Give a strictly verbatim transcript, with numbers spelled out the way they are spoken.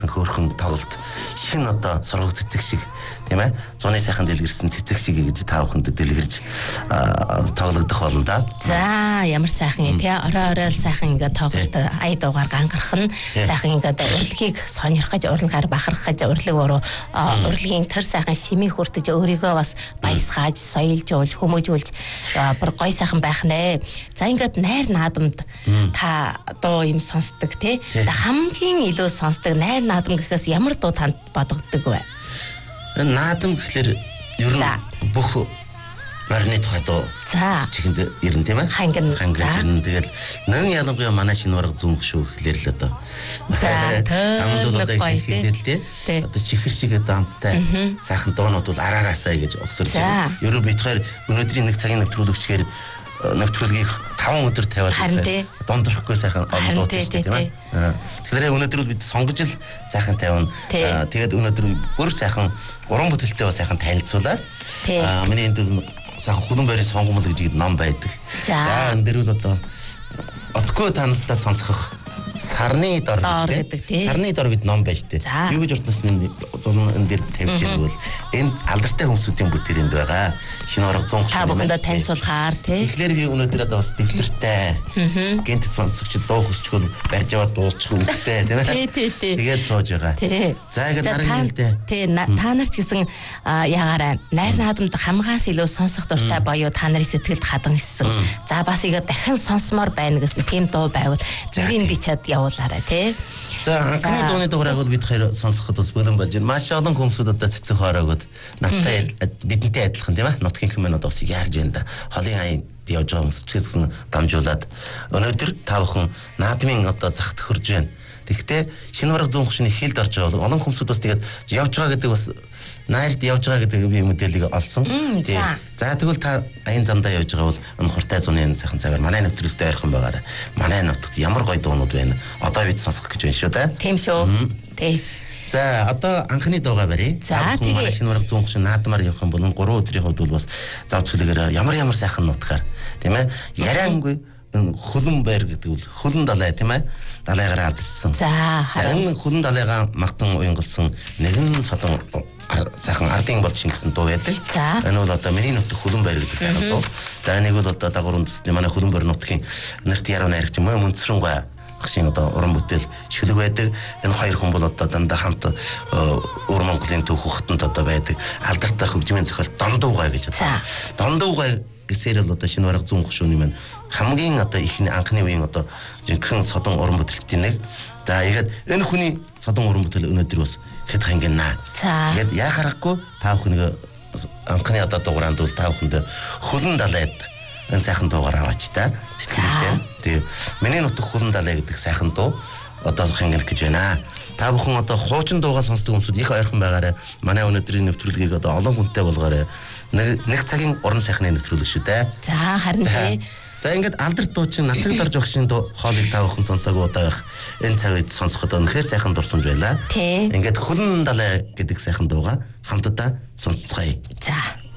хөөрхөн тоглолт шин одоо сургууль цэцэг шиг тийм ээ зуны сайхан дэлгэрсэн цэцэг шиг гэж та бүхэнд дэлгэрж тоглогдох болно да. За ямар сайхан тий орой орой сайхан ингээд тоглолт ая дуугаар гангарах нь сайхан ингээд урлагийг сонирхож урлагаар бахархаж урлаг уруу урлагийн тэр сайхан шимийг хүртэж өөрийгөө бас баясгааж соёлжуулж хүмүүжүүлж бүр гоё сайхан байх нэ. За ингээд найр наадамд та дуу юм сонсдог тий хамгийн илүү сонсдог найр наадам гэхээс ямар дуу танд бодогддог вэ? Наадам гэхэлэр ер нь бүх марны тухай дуу чигэнд ирнэ тийм ээ. Хангин хангин тэгэл нэн ялангуяа манай шинэ ураг зүүн шүү гэхэлэр л одоо. Амд бол одоо хэлдэг тий. Одоо чихэр шиг одоо амттай сайхан дуунууд бол араараасаа гэж огсорж байна. Ер нь битгаар өнөөдрийн нэг цагийн нэвтрүүлэгчгээр нэвтрүүлгийг таван өдөр тавиад дондрахгүй сайхан олон дуутай шүү дээ тийм ээ. Тэгэхээр өнөөдөр бид сонгож л сайхан тавина. Тэгээд өнөөдөр бүр сайхан уран бүтээлтэй бас сайхан танилцуулаад миний энд бол сайхан хулан байрын сонгомол гэж ном байдаг. За энэ дэр бол одоо отгүй танастаа сонсох сарны дор гэдэг тийм. Сарны дор гэдэг ном байж тээ. Юу гэж уртнаас энэ зулн энэ дээр тавьж байгаа бол энэ алдартай хүмүүсийн бүтээр энд байгаа. Шинэ ураг зүүн та бүхэндээ танилцуулахаар тий. Тэгэхээр би өнөөдөр одоо бас дэвтэртэй гэнт сонсогч дуу хөсчгөл барьж аваад дуулчих үнэтэй тийм ээ. Тий тий. Тэгээд сууж байгаа. За ингээд нарийн хэлдэ. Тий та нарт гэсэн ягаараа найр наадамд хамгаас илүү сонсох дуртай боёо та нарын сэтгэлд хадан ирсэн. За бас игээ дахин сонсомоор байна гэсэн тийм дуу байвал зэрийг би чад явуулаарай тий. За анхны дууны дугаарыг бол бид хоёр сонсоход бас бэлэн болж байна. Маш олон хүмүүсүүд одоо цэцэг хоороогод надтай бидэнтэй адилхан тийм ээ. Нутгийн хүмүүнүүд бас яарж байна да. Холын аянд явж байгаа хүмүүс ч гэсэн дамжуулаад өнөөдөр та бүхэн наадмын одоо зах төхөрж байна. Тэгэхдээ шинэ ураг зүүн хушны хилд орж байгаа олон хүмүүсүүд бас тэгээд явж байгаа гэдэг бас найрд явж байгаа гэдэг би мэдээллийг олсон. За тэгвэл та аян замдаа явж байгаа бол энэ хуртай зуны сайхан цаваар манай нэвтрүүлэгтээ ойрхон байгаарай. Манай нутагт ямар гоё дуунууд байна. Одоо бид сонсох гэж байна шүү дээ. Тийм шүү. Тий. За одоо анхны дуугаа барья. За тэгээ шинэ ураг зүүн хушны наадмаар явах юм бол энэ гурван өдрийн хувьд бол бас зав цөлөөр ямар ямар сайхан нутгаар тийм ээ. Яриангүй хулан байр гэдэг бол хулан далай тийм ээ. Далайгаар алдчихсан. За энэ хулан далайгаа магтан уянгалсан нэгэн содон сайхан ардын болж шингэсэн дуу байдаг. Энэ бол одоо миний нутаг хулан байр гэдэг сайхан дуу. За энийг бол одоо дагуурын төсний манай хулан байр нутгийн нэрт яруу найрагч мөн мөнцрэн гой гшин одоо уран бүтээл шүлэг байдаг. Энэ хоёр хүн бол одоо дандаа хамт өвөр Монголын төв хөхтөнд одоо байдаг. Алдартай хөгжмийн зохиол Дондуугай гэж байна. Дондуугай гэсээр л одоо шинэ бараг зүүн гушууны маань хамгийн одоо ихний анхны үеийн одоо жинхэнэ содон уран бүтээлчдийн нэг. За игээд энэ хүний содон уран бүтээл өнөөдөр бас хэд хангинаа. Тэгээд яа харахгүй та бүхэн анхны одоо дугааранд бол та бүхэнд хөлн далайд энэ сайхан дуугаар аваач та. Сэтгэлтэй. Тэгээ миний нутаг хөлн далай гэдэг сайхан дуу одоо хангах гэж байна. Та бүхэн одоо хуучин дуугаа сонсдог хүмүүсд их ойрхон байгаарай. Манай өнөөдрийн нэвтрүүлгийг одоо олон хүнтэй болгоорой. Нэг цагийн уран сайхны нэвтрүүлэг шүү дээ. За харин тий. За ингээд алдарт дуучин нацагд орж өгөх шин хоолыг та бүхэн сонсоогүй удаа байх. Энэ цаг үед сонсоход өнөхөр сайхан дурсамж байлаа. Тий. Ингээд хөлн далай гэдэг сайхан дуугаа хамтдаа сонсцгоё. За